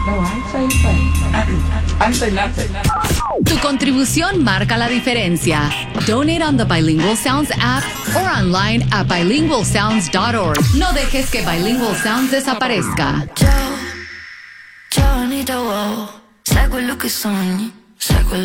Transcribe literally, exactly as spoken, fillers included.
No, I ain't say anything. I didn't say nothing. Tu contribución marca la diferencia. Donate on the Bilingual Sounds app or online at bilingual sounds dot org. No dejes que Bilingual Sounds desaparezca. Ciao, ciao Anita, wow. Sai quello che sogni, sai quello